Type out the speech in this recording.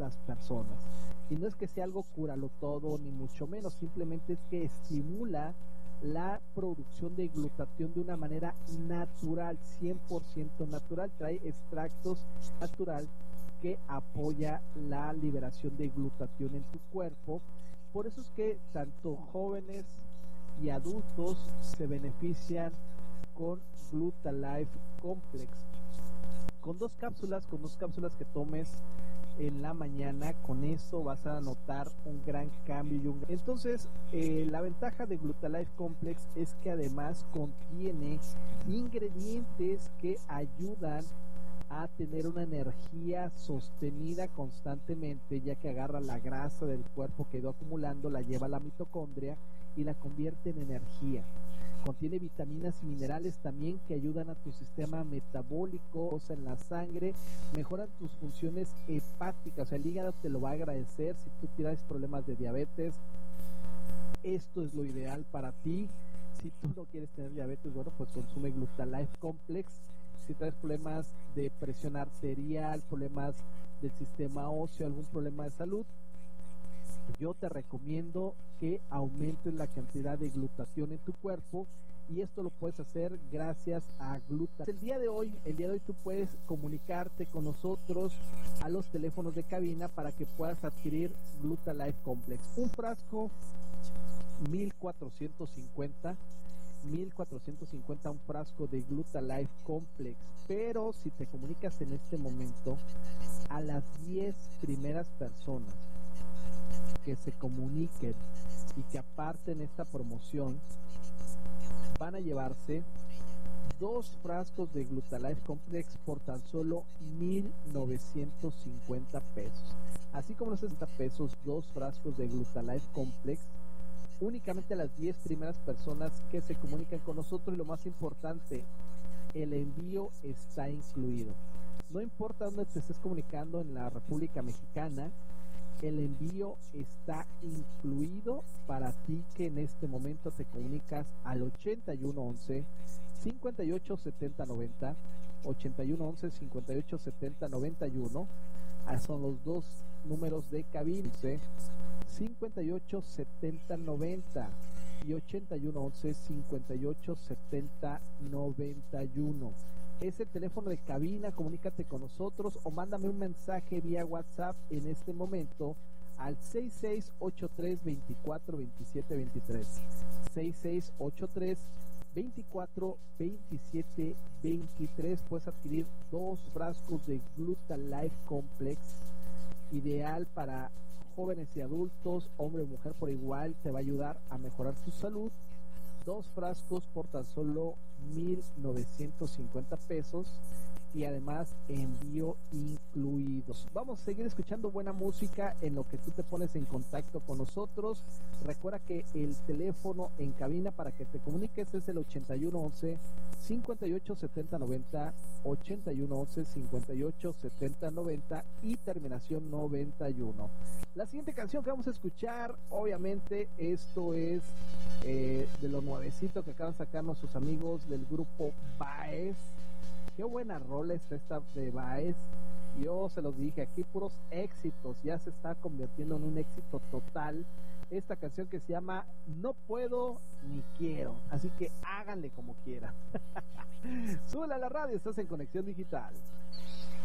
las personas. Y no es que sea algo cúralo todo, ni mucho menos, simplemente es que estimula la producción de glutatión de una manera natural, 100% natural, trae extractos natural que apoya la liberación de glutatión en tu cuerpo. Por eso es que tanto jóvenes y adultos se benefician con Glutalife Complex. Con dos cápsulas que tomes en la mañana, con eso vas a notar un gran cambio. Entonces, la ventaja de Glutalife Complex es que además contiene ingredientes que ayudan a tener una energía sostenida constantemente, ya que agarra la grasa del cuerpo que ha ido acumulando, la lleva a la mitocondria y la convierte en energía. Contiene vitaminas y minerales también que ayudan a tu sistema metabólico, en la sangre, mejoran tus funciones hepáticas, o sea, el hígado te lo va a agradecer si tú tienes problemas de diabetes. Esto es lo ideal para ti. Si tú no quieres tener diabetes, bueno, pues consume Glutalife Complex. Si traes problemas de presión arterial, problemas del sistema óseo, algún problema de salud, yo te recomiendo que aumentes la cantidad de glutatión en tu cuerpo, y esto lo puedes hacer gracias a Glutalife. El día de hoy tú puedes comunicarte con nosotros a los teléfonos de cabina para que puedas adquirir Glutalife Complex. Un frasco 1450, un frasco de Glutalife Complex. Pero si te comunicas en este momento, a las 10 primeras personas que se comuniquen y que aparten esta promoción, van a llevarse 2 frascos de Glutalife Complex por tan solo 1,950 pesos. Así como los 60 pesos, 2 frascos de Glutalife Complex, únicamente a las 10 primeras personas que se comunican con nosotros. Y lo más importante, el envío está incluido. No importa dónde te estés comunicando en la República Mexicana, el envío está incluido para ti que en este momento te comunicas al 8111 587090, 8111 587091. Son los 2 números de cabina, 587090 y 8111 587091. Es el teléfono de cabina. Comunícate con nosotros o mándame un mensaje vía WhatsApp en este momento al 6683-242723, 6683-242723. Puedes adquirir 2 frascos de Glutalife Complex, ideal para jóvenes y adultos, hombre o mujer por igual. Te va a ayudar a mejorar tu salud. 2 frascos por tan solo 1,950 pesos, y además envío incluido. Vamos a seguir escuchando buena música en lo que tú te pones en contacto con nosotros. Recuerda que el teléfono en cabina para que te comuniques es el 8111 587090, 8111 587090 y terminación 91. La siguiente canción que vamos a escuchar, obviamente esto es de lo nuevecito que acaban de sacar nuestros amigos del grupo Baez. Qué buena rola está esta de Baez. Yo se los dije, aquí puros éxitos. Ya se está convirtiendo en un éxito total esta canción que se llama No Puedo Ni Quiero. Así que háganle como quieran. Súbela a la radio, estás en Conexión Digital.